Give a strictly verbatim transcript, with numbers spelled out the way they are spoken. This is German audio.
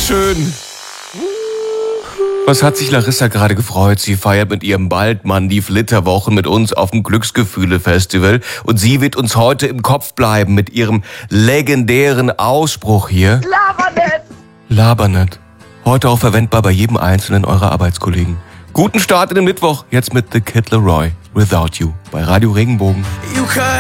schön. Was hat sich Larissa gerade gefreut? Sie feiert mit ihrem Baldmann die Flitterwochen mit uns auf dem Glücksgefühle-Festival. Und sie wird uns heute im Kopf bleiben mit ihrem legendären Ausspruch hier. Labernet! Labernet. Heute auch verwendbar bei jedem einzelnen eurer Arbeitskollegen. Guten Start in den Mittwoch. Jetzt mit The Kid Laroi. Without You. Bei Radio Regenbogen. You